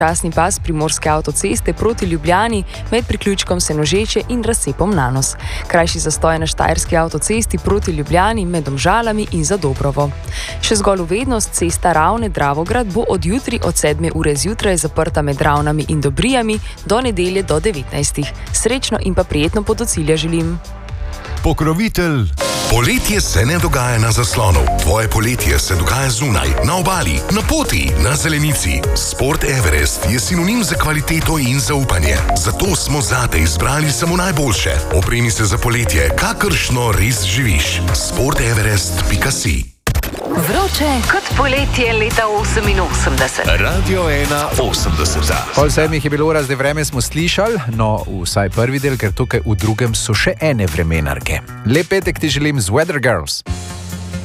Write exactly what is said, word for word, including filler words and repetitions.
Časni pas primorske avtoceste proti Ljubljani med priključkom Senožeče in razcepom Nanos. Krajši zastoj na štajerski avtocesti proti Ljubljani med Domžalami in Zadobrovo. Še zgolj uvednost, cesta Ravne-Dravograd bo od jutri od sedme ure zjutraj zaprta med Ravnami in Dobrijami do nedelje do devetnajstih. Srečno in pa prijetno pot do cilja želim. Pokrovitelj. Poletje se ne dogaja na zaslonu. Tvoje poletje se dogaja zunaj, na obali, na poti, na zelenici. Sport Everest je sinonim za kvaliteto in zaupanje. Zato smo zate izbrali samo najboljše. Opremi se za poletje, kakršno res živiš. sport everest pika si. Vroče kot poletje leta oseminosemdeset. Radio ena osemdeseta. Pol sedmih je bilo ura, zdaj vreme smo slišali, no vsaj prvi del, ker tukaj v drugem so še ene vremenarke. Lep petek ti želim z Weather Girls.